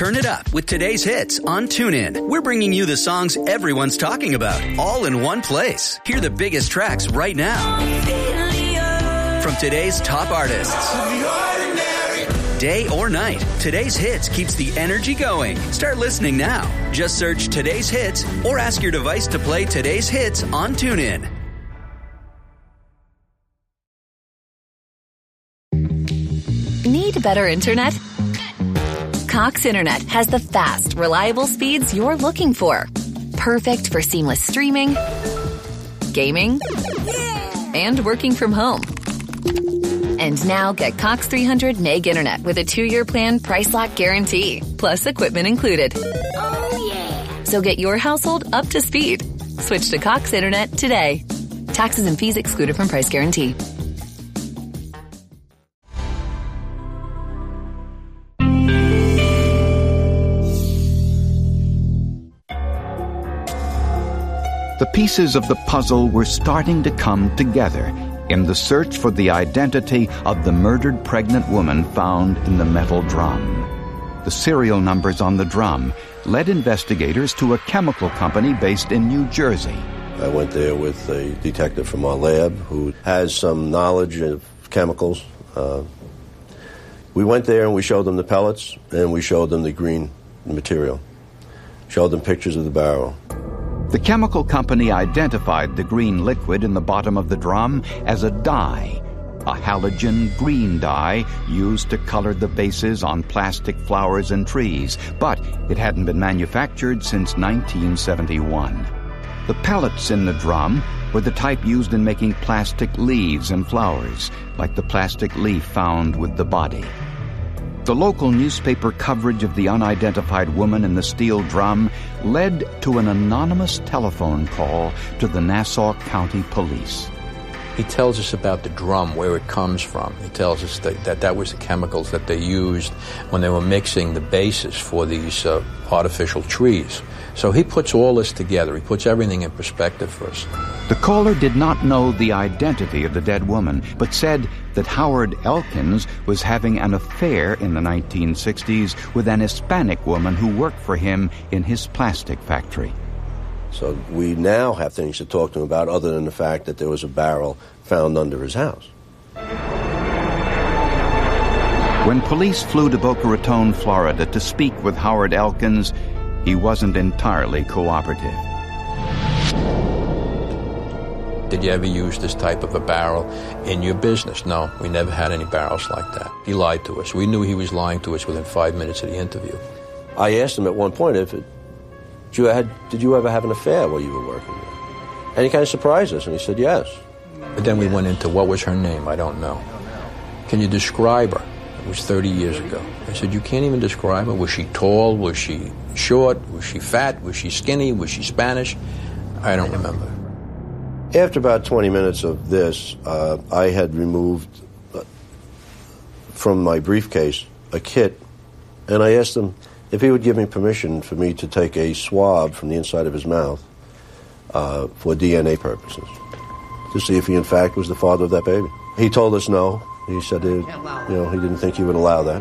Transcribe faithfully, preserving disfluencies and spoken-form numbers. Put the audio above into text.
Turn it up with today's hits on TuneIn. We're bringing you the songs everyone's talking about, all in one place. Hear the biggest tracks right now from today's top artists. Day or night, today's hits keeps the energy going. Start listening now. Just search today's hits or ask your device to play today's hits on TuneIn. Need better internet? Cox Internet has the fast, reliable speeds you're looking for. Perfect for seamless streaming, gaming, and working from home. And now get Cox three hundred meg internet with a two-year plan price lock guarantee, plus equipment included. Oh, yeah. So get your household up to speed. Switch to Cox Internet today. Taxes and fees excluded from price guarantee. The pieces of the puzzle were starting to come together in the search for the identity of the murdered pregnant woman found in the metal drum. The serial numbers on the drum led investigators to a chemical company based in New Jersey. I went there with a detective from our lab who has some knowledge of chemicals. Uh, we went there and we showed them the pellets and we showed them the green material. Showed them pictures of the barrel. The chemical company identified the green liquid in the bottom of the drum as a dye, a halogen green dye used to color the bases on plastic flowers and trees, but it hadn't been manufactured since nineteen seventy-one. The pellets in the drum were the type used in making plastic leaves and flowers, like the plastic leaf found with the body. The local newspaper coverage of the unidentified woman in the steel drum led to an anonymous telephone call to the Nassau County Police. He tells us about the drum, where it comes from. He tells us that that, that was the chemicals that they used when they were mixing the bases for these uh, artificial trees. So he puts all this together. He puts everything in perspective for us. The caller did not know the identity of the dead woman, but said that Howard Elkins was having an affair in the nineteen sixties with an Hispanic woman who worked for him in his plastic factory. So we now have things to talk to him about other than the fact that there was a barrel found under his house. When police flew to Boca Raton, Florida to speak with Howard Elkins, he wasn't entirely cooperative. Did you ever use this type of a barrel in your business? No, we never had any barrels like that. He lied to us. We knew he was lying to us within five minutes of the interview. I asked him at one point if it, did you, had, did you ever have an affair while you were working there? And he kind of surprised us, and he said yes. But then we went into what was her name? I don't know. Can you describe her? It was thirty years ago. I said, you can't even describe her? Was she tall? Was she short? Was she fat? Was she skinny? Was she Spanish? I don't remember. After about twenty minutes of this, uh, I had removed uh, from my briefcase a kit, and I asked him if he would give me permission for me to take a swab from the inside of his mouth uh, for D N A purposes, to see if he in fact was the father of that baby. He told us no. He said, he, you know, he didn't think he would allow that.